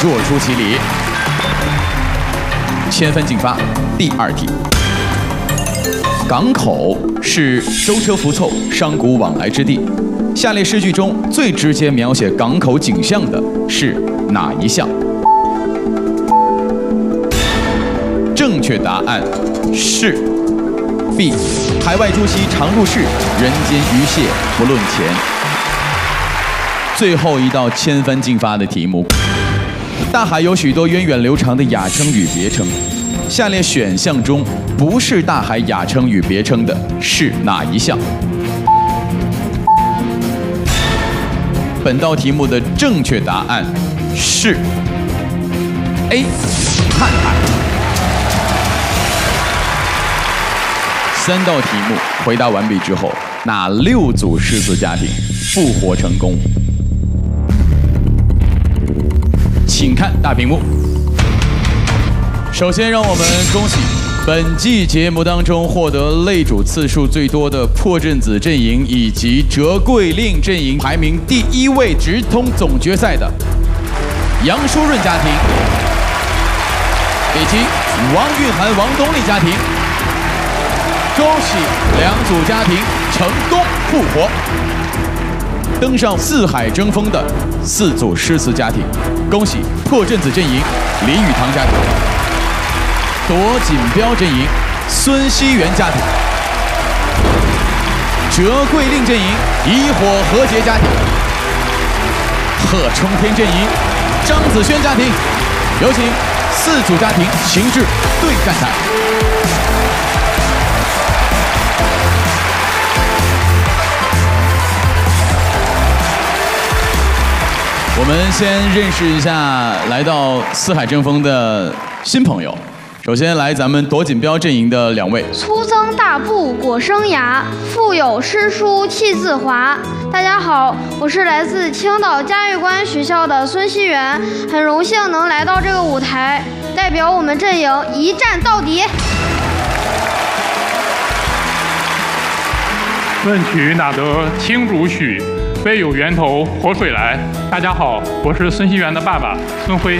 若出其里。千分竞发，第2题。港口是舟车浮凑、商贾往来之地。下列诗句中最直接描写港口景象的是哪一项？正确答案是 B。海外诸溪常入市，人间鱼蟹不论钱。最后一道千分竞发的题目。大海有许多源远流长的雅称与别称，下列选项中不是大海雅称与别称的是哪一项？本道题目的正确答案是 A. 瀚海。3道题目回答完毕之后，哪6组诗词家庭复活成功？请看大屏幕。首先，让我们恭喜本季节目当中获得擂主次数最多的破阵子阵营以及折桂令阵营排名第1位直通总决赛的杨淑润家庭，以及王韵涵、王东丽家庭。恭喜2组家庭成功复活，登上四海争锋的4组诗词家庭。恭喜破阵子阵营李宇堂家庭，夺锦标阵营孙熙元家庭，折桂令阵营以火和谐家庭，贺冲天阵营张子轩家庭。有请4组家庭行至对战台。我们先认识一下来到四海争锋的新朋友。首先来咱们夺锦标阵营的2位。 粗增大布裹生涯，腹有诗书气自华。大家好，我是来自青岛嘉峪关学校的孙熙元，很荣幸能来到这个舞台，代表我们阵营一战到底。 问渠哪得清竹许？背有源头活水来。大家好，我是孙熙元的爸爸孙辉。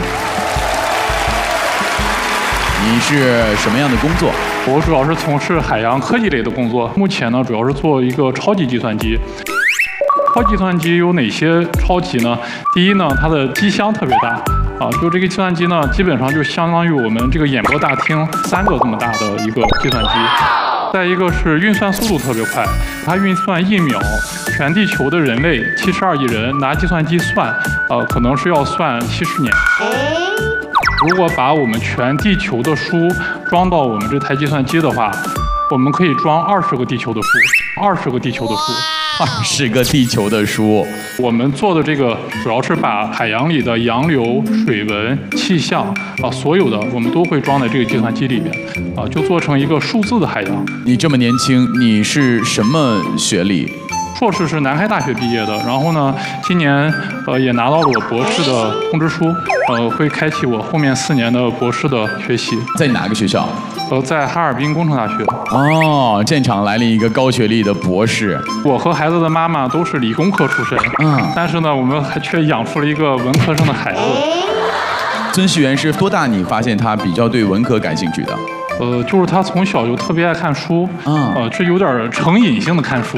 你是什么样的工作？ 我主要是从事海洋科技类的工作，目前呢主要是做一个超级计算机。超级计算机有哪些超级呢？第一呢，它的机箱特别大啊，就这个计算机呢，基本上就相当于我们这个演播大厅3个这么大的一个计算机。再一个是运算速度特别快，它运算1秒，全地球的人类72亿人拿计算机算，可能是要算70年。如果把我们全地球的书装到我们这台计算机的话，我们可以装20个地球的书，20个地球的书 ，20个地球的书。 我们做的这个主要是把海洋里的洋流、水文、气象所有的我们都会装在这个计算机里面就做成一个数字的海洋。 你这么年轻，你是什么学历？ 硕士是南开大学毕业的，然后呢，今年也拿到了我博士的通知书，会开启我后面4年的博士的学习。 在哪个学校？ 在哈尔滨工程大学。 哦，现场来了一个高学历的博士。 我和孩子的妈妈都是理工科出身，但是呢，我们却养出了一个文科生的孩子。 孙熙元是多大你发现他比较对文科感兴趣的？ 就是他从小就特别爱看书，这有点成瘾性的看书，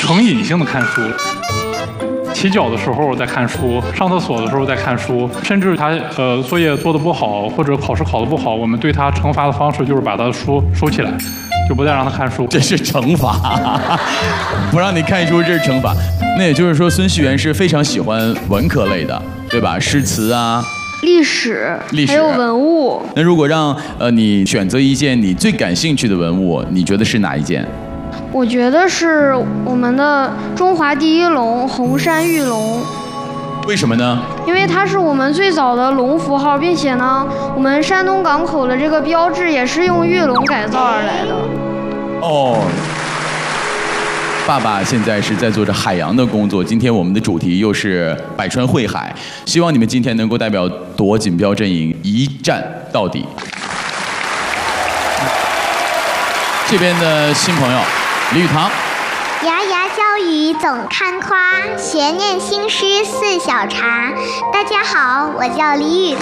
起脚的时候在看书，上厕所的时候在看书，甚至他作业做得不好或者考试考得不好，我们对他惩罚的方式就是把他的书收起来，就不再让他看书。 这是惩罚，不让你看书这是惩罚。那也就是说，孙熙元是非常喜欢文科类的，对吧？诗词啊。 历史还有文物。 那如果让你选择一件你最感兴趣的文物，你觉得是哪一件？ 我觉得是我们的中华第一龙红山玉龙。 为什么呢？ 因为它是我们最早的龙符号，并且呢，我们山东港口的这个标志也是用玉龙改造而来的。 哦。爸爸现在是在做着海洋的工作，今天我们的主题又是百川汇海，希望你们今天能够代表夺锦标阵营一战到底。这边的新朋友李宇堂。 牙牙教语总堪夸，闲念新诗似小茶。大家好，我叫李宇